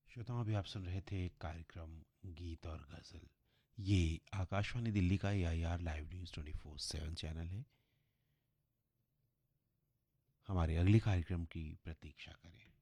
श्रोताओं, अभी आप सुन रहे थे एक कार्यक्रम गीत और गज़ल। ये आकाशवाणी दिल्ली का AIR लाइव न्यूज़ 24/7 चैनल है। हमारे अगले कार्यक्रम की प्रतीक्षा करें।